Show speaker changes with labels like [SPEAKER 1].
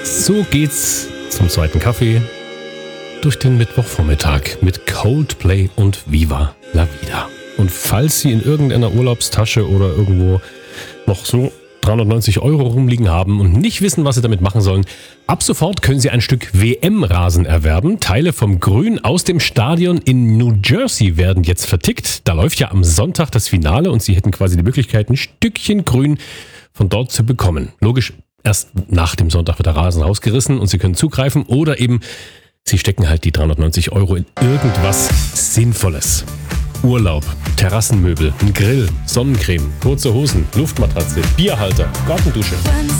[SPEAKER 1] So geht's zum zweiten Kaffee durch den Mittwochvormittag mit Coldplay und Viva la Vida. Und falls Sie in irgendeiner Urlaubstasche oder irgendwo noch so 390 € rumliegen haben und nicht wissen, was Sie damit machen sollen, ab sofort können Sie ein Stück WM-Rasen erwerben. Teile vom Grün aus dem Stadion in New Jersey werden jetzt vertickt. Da läuft ja am Sonntag das Finale und Sie hätten quasi die Möglichkeit, ein Stückchen Grün von dort zu bekommen. Logisch, erst nach dem Sonntag wird der Rasen rausgerissen und Sie können zugreifen oder eben Sie stecken halt die 390 € in irgendwas Sinnvolles. Urlaub, Terrassenmöbel, ein Grill, Sonnencreme, kurze Hosen, Luftmatratze, Bierhalter, Gartendusche.